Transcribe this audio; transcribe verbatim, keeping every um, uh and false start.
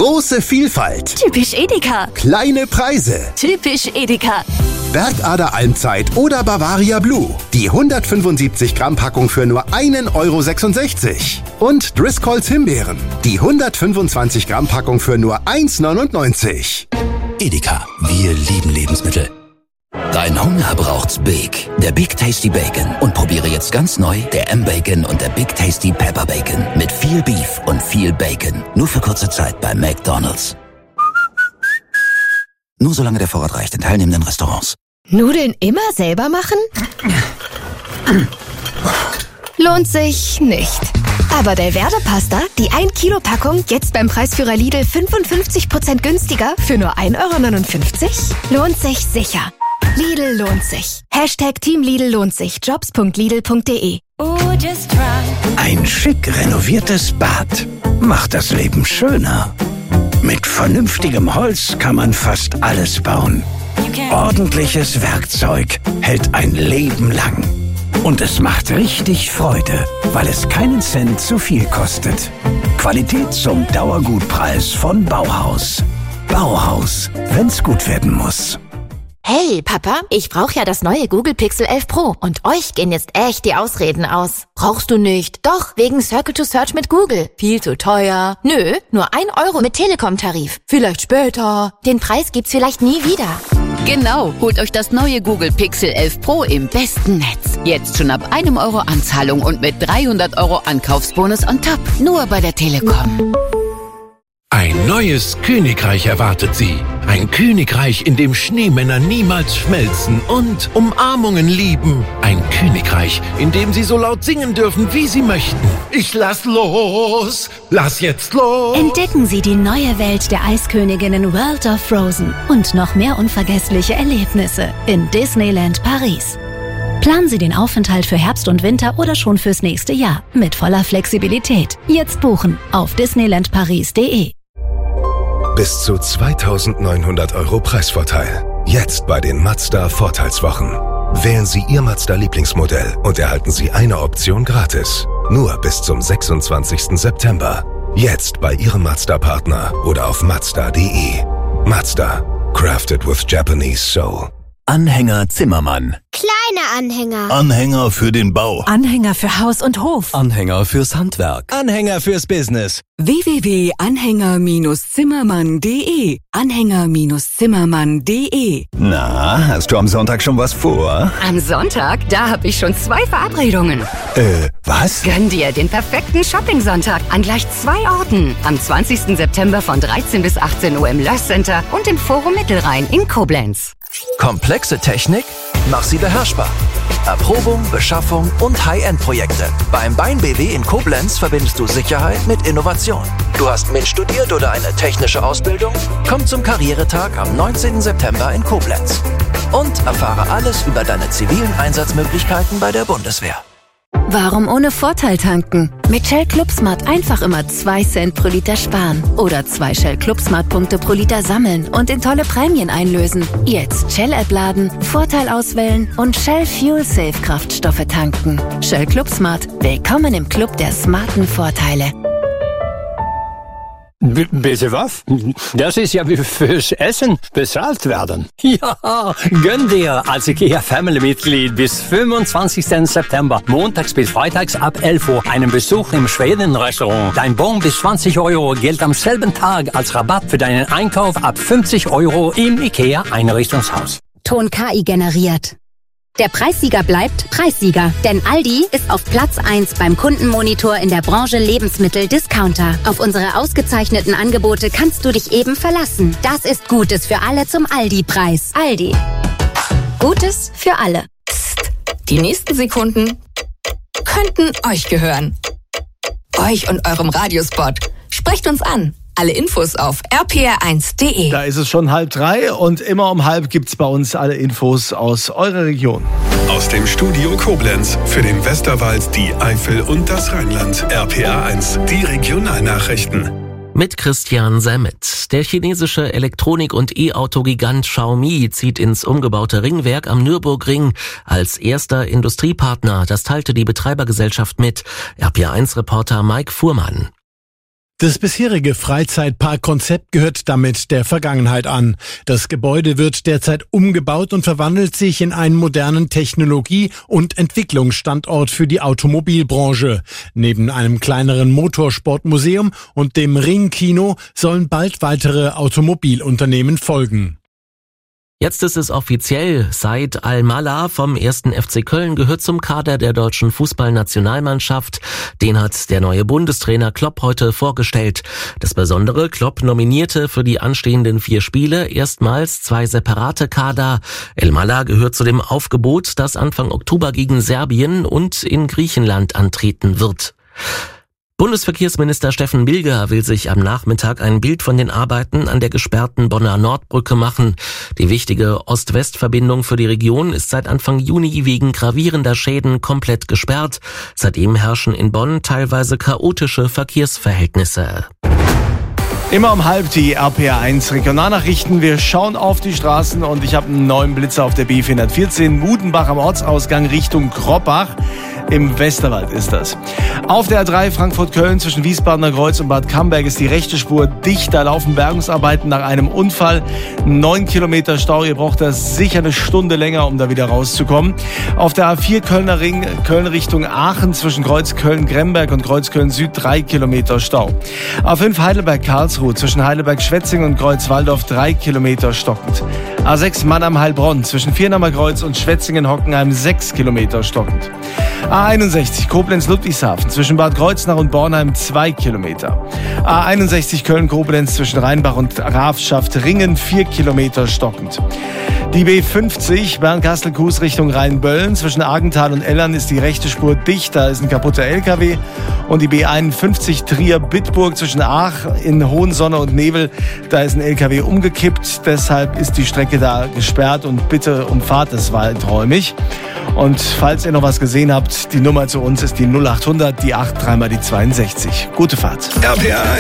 Große Vielfalt. Typisch Edeka. Kleine Preise. Typisch Edeka. Bergader Almzeit oder Bavaria Blue. Die hundertfünfundsiebzig Gramm Packung für nur ein Euro sechsundsechzig. Und Driscolls Himbeeren. Die hundertfünfundzwanzig Gramm Packung für nur eins neunundneunzig. Edeka, wir lieben Lebensmittel. Dein Hunger braucht's Big. Der Big Tasty Bacon. Und probiere jetzt ganz neu der M-Bacon und der Big Tasty Pepper Bacon. Mit viel Beef und viel Bacon. Nur für kurze Zeit bei McDonald's. Nur solange der Vorrat reicht in teilnehmenden Restaurants. Nudeln immer selber machen? Lohnt sich nicht. Aber Delverde Pasta, die ein Kilo Packung, jetzt beim Preisführer Lidl fünfundfünfzig Prozent günstiger für nur ein Euro neunundfünfzig? Lohnt sich sicher. Lidl lohnt sich. Hashtag Team Lidl lohnt sich. Jobs punkt lidl punkt de. Ein schick renoviertes Bad macht das Leben schöner. Mit vernünftigem Holz kann man fast alles bauen. Ordentliches Werkzeug hält ein Leben lang. Und es macht richtig Freude, weil es keinen Cent zu viel kostet. Qualität zum Dauergutpreis von Bauhaus. Bauhaus, wenn's gut werden muss. Hey, Papa, ich brauche ja das neue Google Pixel elf Pro und euch gehen jetzt echt die Ausreden aus. Brauchst du nicht? Doch, wegen Circle to Search mit Google. Viel zu teuer. Nö, nur ein Euro mit Telekom-Tarif. Vielleicht später. Den Preis gibt's vielleicht nie wieder. Genau, holt euch das neue Google Pixel elf Pro im besten Netz. Jetzt schon ab einem Euro Anzahlung und mit dreihundert Euro Ankaufsbonus on top. Nur bei der Telekom. Ein neues Königreich erwartet Sie. Ein Königreich, in dem Schneemänner niemals schmelzen und Umarmungen lieben. Ein Königreich, in dem Sie so laut singen dürfen, wie Sie möchten. Ich lass los, lass jetzt los. Entdecken Sie die neue Welt der Eisköniginnen World of Frozen und noch mehr unvergessliche Erlebnisse in Disneyland Paris. Planen Sie den Aufenthalt für Herbst und Winter oder schon fürs nächste Jahr mit voller Flexibilität. Jetzt buchen auf disneyland paris punkt de. Bis zu zweitausendneunhundert Euro Preisvorteil. Jetzt bei den Mazda Vorteilswochen. Wählen Sie Ihr Mazda-Lieblingsmodell und erhalten Sie eine Option gratis. Nur bis zum sechsundzwanzigsten September. Jetzt bei Ihrem Mazda-Partner oder auf mazda punkt de. Mazda. Crafted with Japanese soul. Anhänger Zimmermann. Kleine Anhänger. Anhänger für den Bau. Anhänger für Haus und Hof. Anhänger fürs Handwerk. Anhänger fürs Business. w w w punkt anhänger zimmermann punkt de. Anhänger Zimmermann punkt de. Na, hast du am Sonntag schon was vor? Am Sonntag? Da habe ich schon zwei Verabredungen. Äh, was? Gönn dir den perfekten Shopping-Sonntag an gleich zwei Orten. Am zwanzigsten September von dreizehn bis achtzehn Uhr im Löss Center und im Forum Mittelrhein in Koblenz. Komplexe Technik? Mach sie beherrschbar. Erprobung, Beschaffung und High-End-Projekte. Beim Bein B W in Koblenz verbindest du Sicherheit mit Innovation. Du hast MINT studiert oder eine technische Ausbildung? Komm zum Karrieretag am neunzehnten September in Koblenz. Und erfahre alles über deine zivilen Einsatzmöglichkeiten bei der Bundeswehr. Warum ohne Vorteil tanken? Mit Shell Club Smart einfach immer zwei Cent pro Liter sparen. Oder zwei Shell Club Smart Punkte pro Liter sammeln und in tolle Prämien einlösen. Jetzt Shell App laden, Vorteil auswählen und Shell Fuel Safe Kraftstoffe tanken. Shell Club Smart. Willkommen im Club der smarten Vorteile. B- bitte was? Das ist ja wie fürs Essen bezahlt werden. Ja, gönn dir als IKEA-Family-Mitglied bis fünfundzwanzigsten September, montags bis freitags ab elf Uhr, einen Besuch im Schweden-Restaurant. Dein Bon bis zwanzig Euro gilt am selben Tag als Rabatt für deinen Einkauf ab fünfzig Euro im IKEA-Einrichtungshaus. Ton K I generiert. Der Preissieger bleibt Preissieger, denn Aldi ist auf Platz eins beim Kundenmonitor in der Branche Lebensmittel-Discounter. Auf unsere ausgezeichneten Angebote kannst du dich eben verlassen. Das ist Gutes für alle zum Aldi-Preis. Aldi. Gutes für alle. Psst. Die nächsten Sekunden könnten euch gehören. Euch und eurem Radiospot. Sprecht uns an. Alle Infos auf r p r eins punkt de. Da ist es schon halb drei und immer um halb gibt's bei uns alle Infos aus eurer Region. Aus dem Studio Koblenz für den Westerwald, die Eifel und das Rheinland. R P R eins, die Regionalnachrichten. Mit Christian Semmet. Der chinesische Elektronik- und E-Auto-Gigant Xiaomi zieht ins umgebaute Ringwerk am Nürburgring als erster Industriepartner. Das teilte die Betreibergesellschaft mit. R P R eins Reporter Mike Fuhrmann. Das bisherige Freizeitparkkonzept gehört damit der Vergangenheit an. Das Gebäude wird derzeit umgebaut und verwandelt sich in einen modernen Technologie- und Entwicklungsstandort für die Automobilbranche. Neben einem kleineren Motorsportmuseum und dem Ringkino sollen bald weitere Automobilunternehmen folgen. Jetzt ist es offiziell. Said Al-Mallah vom ersten F C Köln gehört zum Kader der deutschen Fußballnationalmannschaft. Den hat der neue Bundestrainer Klopp heute vorgestellt. Das Besondere, Klopp nominierte für die anstehenden vier Spiele erstmals zwei separate Kader. Al-Mallah gehört zu dem Aufgebot, das Anfang Oktober gegen Serbien und in Griechenland antreten wird. Bundesverkehrsminister Steffen Bilger will sich am Nachmittag ein Bild von den Arbeiten an der gesperrten Bonner Nordbrücke machen. Die wichtige Ost-West-Verbindung für die Region ist seit Anfang Juni wegen gravierender Schäden komplett gesperrt. Seitdem herrschen in Bonn teilweise chaotische Verkehrsverhältnisse. Immer um halb die R P R eins Regionalnachrichten. Wir schauen auf die Straßen und ich habe einen neuen Blitzer auf der B vierhundertvierzehn. Mudenbach am Ortsausgang Richtung Kroppach. Im Westerwald ist das. Auf der A drei Frankfurt-Köln zwischen Wiesbadener Kreuz und Bad Camberg ist die rechte Spur dicht. Da laufen Bergungsarbeiten nach einem Unfall. Neun Kilometer Stau. Ihr braucht das sicher eine Stunde länger, um da wieder rauszukommen. Auf der A vier Kölner Ring, Köln Richtung Aachen zwischen Kreuz Köln-Gremberg und Kreuz Köln-Süd drei Kilometer Stau. A fünf Heidelberg-Karlsruhe zwischen Heidelberg-Schwetzing und Kreuz-Waldorf drei Kilometer stockend. A sechs Mannheim-Heilbronn zwischen Viernamer Kreuz und Schwetzingen-Hockenheim sechs Kilometer stockend. A einundsechzig Koblenz-Ludwigshafen zwischen Bad Kreuznach und Bornheim zwei Kilometer. A einundsechzig Köln-Koblenz zwischen Rheinbach und Grafschaft-Ringen vier Kilometer stockend. Die B fünfzig Bernkastel-Kues Richtung Rheinböllen zwischen Argenthal und Ellern ist die rechte Spur dicht, da ist ein kaputter L K W. Und die B einundfünfzig Trier-Bitburg zwischen Aach in Hohensonne und Nebel, da ist ein L K W umgekippt, deshalb ist die Strecke da gesperrt und bitte umfahrt es weiträumig. Und falls ihr noch was gesehen habt, die Nummer zu uns ist die null acht hundert, die acht, dreimal die zweiundsechzig. Gute Fahrt. R P R